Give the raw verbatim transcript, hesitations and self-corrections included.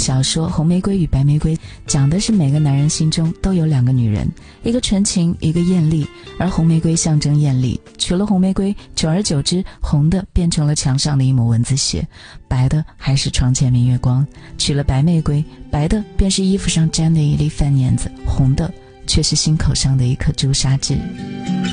小说《红玫瑰与白玫瑰》讲的是每个男人心中都有两个女人，一个纯情，一个艳丽，而红玫瑰象征艳丽，娶了红玫瑰，久而久之，红的变成了墙上的一抹蚊子血，白的还是床前明月光，娶了白玫瑰，白的便是衣服上沾的一粒饭粘子，红的却是心口上的一颗朱砂痣。